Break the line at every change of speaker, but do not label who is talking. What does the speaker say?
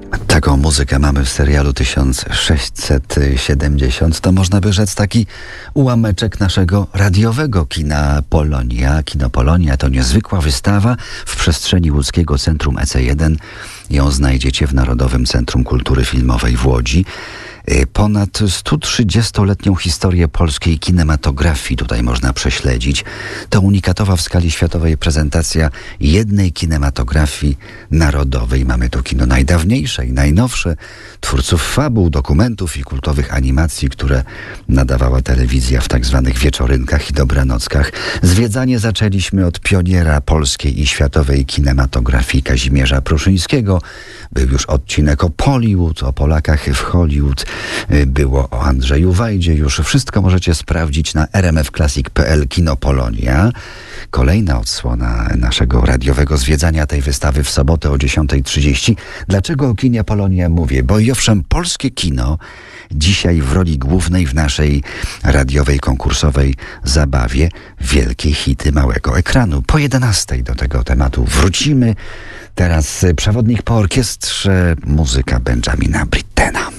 Taką muzykę mamy w serialu 1670. To można by rzec taki ułameczek naszego radiowego kina Polonia. Kino Polonia to niezwykła wystawa w przestrzeni łódzkiego Centrum EC1. Ją znajdziecie w Narodowym Centrum Kultury Filmowej w Łodzi. Ponad 130-letnią historię polskiej kinematografii tutaj można prześledzić. To unikatowa w skali światowej prezentacja jednej kinematografii narodowej. Mamy tu kino najdawniejsze i najnowsze, twórców fabuł, dokumentów i kultowych animacji, które nadawała telewizja w tak zwanych wieczorynkach i dobranockach. Zwiedzanie zaczęliśmy od pioniera polskiej i światowej kinematografii Kazimierza Pruszyńskiego. Był już odcinek o Pollywood, o Polakach w Hollywood. Było o Andrzeju Wajdzie. Już wszystko możecie sprawdzić na rmfclassic.pl Kino Polonia. Kolejna odsłona naszego radiowego zwiedzania tej wystawy w sobotę o 10:30. Dlaczego o kinie Polonia mówię? Bo i owszem, polskie kino dzisiaj w roli głównej w naszej radiowej konkursowej zabawie wielkie hity małego ekranu. Po 11:00 do tego tematu wrócimy. Teraz przewodnik po orkiestrze, muzyka Benjamina Brittena.